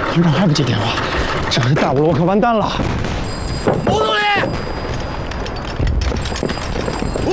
团长还不接电话，这回大五楼可完蛋了。 吴总理，